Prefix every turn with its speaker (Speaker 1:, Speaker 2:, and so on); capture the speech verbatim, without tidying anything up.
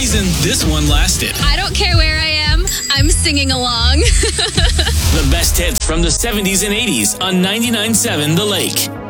Speaker 1: reason this one lasted.
Speaker 2: I don't care where I am, I'm singing along.
Speaker 1: The best hits from the seventies and eighties on ninety-nine point seven The Lake.